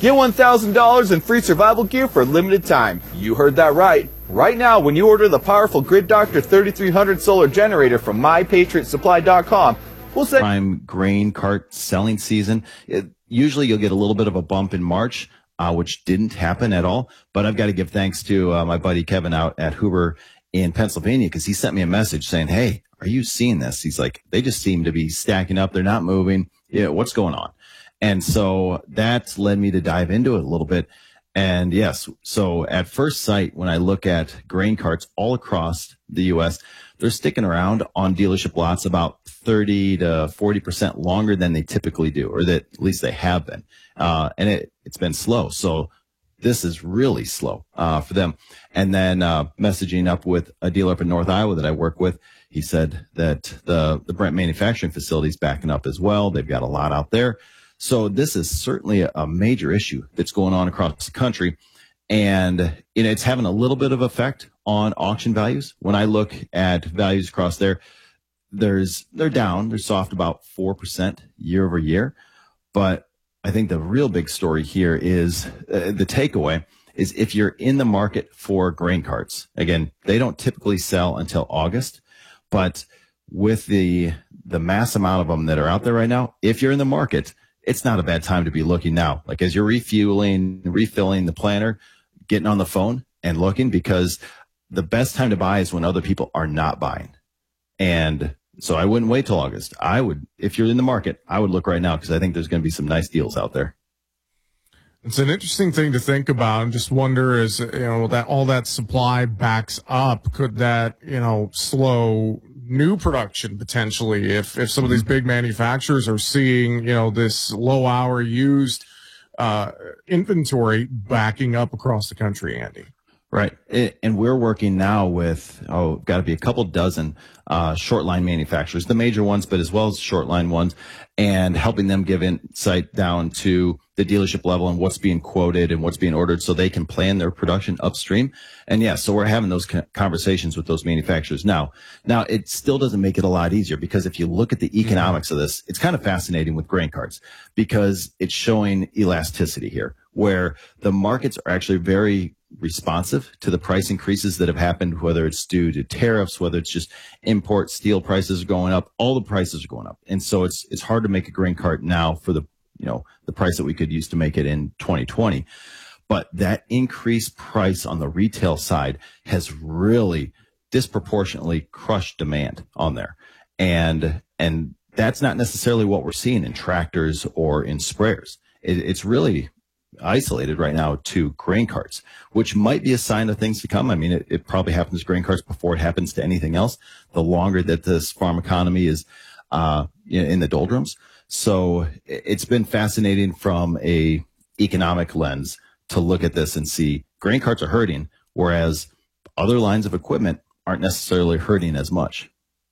Get $1,000 in free survival gear for a limited time. You heard that right. Right now, when you order the powerful Grid Doctor 3300 solar generator from MyPatriotSupply.com, we'll send prime grain cart selling season. Usually you'll get a little bit of a bump in March, which didn't happen at all. But I've got to give thanks to my buddy Kevin out at Huber in Pennsylvania, because he sent me a message saying, hey, are you seeing this? He's like, they just seem to be stacking up. They're not moving. Yeah, what's going on? And so that led me to dive into it a little bit. And yes, so at first sight, when I look at grain carts all across the U.S., they're sticking around on dealership lots about 30 to 40% longer than they typically do, or that at least they have been. And it's been slow. So this is really slow for them. And then messaging up with a dealer up in North Iowa that I work with, he said that the Brent manufacturing facility is backing up as well. They've got a lot out there. So this is certainly a major issue that's going on across the country. And it's having a little bit of effect on auction values. When I look at values across there, they're down. They're soft about 4% year over year. But I think the real big story here is the takeaway is if you're in the market for grain carts, again, they don't typically sell until August, but with the mass amount of them that are out there right now, if you're in the market, it's not a bad time to be looking now. Like as you're refilling the planner, getting on the phone and looking, because the best time to buy is when other people are not buying. And so I wouldn't wait till August. I would, if you're in the market, I would look right now, because I think there's going to be some nice deals out there. It's an interesting thing to think about, and just wonder as that all that supply backs up, could that slow new production potentially if some of these big manufacturers are seeing this low hour used inventory backing up across the country, Andy. Right. And we're working now with, got to be a couple dozen short line manufacturers, the major ones, but as well as short line ones, and helping them give insight down to the dealership level and what's being quoted and what's being ordered so they can plan their production upstream. And yeah, so we're having those conversations with those manufacturers now. Now, it still doesn't make it a lot easier, because if you look at the economics of this, it's kind of fascinating with grain carts, because it's showing elasticity here, where the markets are actually very responsive to the price increases that have happened, whether it's due to tariffs, whether it's just import steel prices are going up, all the prices are going up. And so it's hard to make a grain cart now for the price that we could use to make it in 2020. But that increased price on the retail side has really disproportionately crushed demand on there. And that's not necessarily what we're seeing in tractors or in sprayers. It's really isolated right now to grain carts, which might be a sign of things to come. I mean, it probably happens to grain carts before it happens to anything else, the longer that this farm economy is in the doldrums. So it's been fascinating from a economic lens to look at this and see grain carts are hurting, whereas other lines of equipment aren't necessarily hurting as much.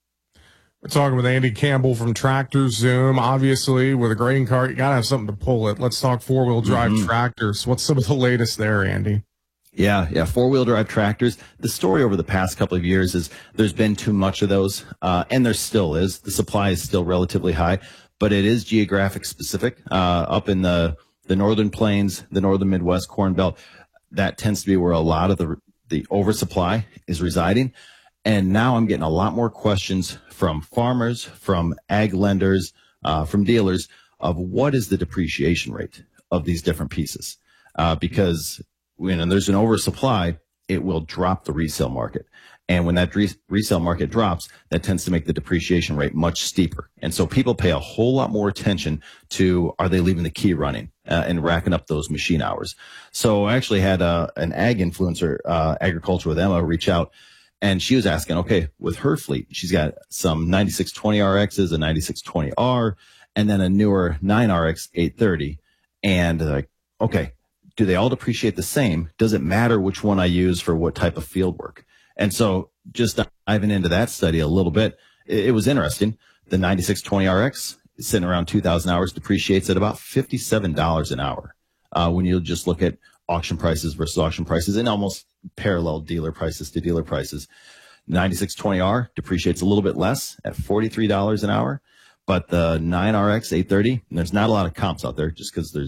We're talking with Andy Campbell from Tractor Zoom. Obviously, with a grain cart, you got to have something to pull it. Let's talk four-wheel drive tractors. What's some of the latest there, Andy? Yeah, four-wheel drive tractors. The story over the past couple of years is there's been too much of those, and there still is. The supply is still relatively high, but it is geographic specific. Up in the northern plains, the northern Midwest Corn Belt, that tends to be where a lot of the oversupply is residing. And now I'm getting a lot more questions from farmers, from ag lenders, from dealers of what is the depreciation rate of these different pieces. Because when there's an oversupply, it will drop the resale market. And when that resale market drops, that tends to make the depreciation rate much steeper. And so people pay a whole lot more attention to, are they leaving the key running and racking up those machine hours? So I actually had an ag influencer, Agriculture with Emma, reach out. And she was asking, okay, with her fleet, she's got some 9620RXs, a 9620R, and then a newer 9RX 830. And they're like, okay, do they all depreciate the same? Does it matter which one I use for what type of field work? And so just diving into that study a little bit, it was interesting. The 9620RX is sitting around 2,000 hours, depreciates at about $57 an hour. When you just look at auction prices versus auction prices, and almost parallel dealer prices to dealer prices. 9620R depreciates a little bit less at $43 an hour, but the 9RX 830, and there's not a lot of comps out there just because there's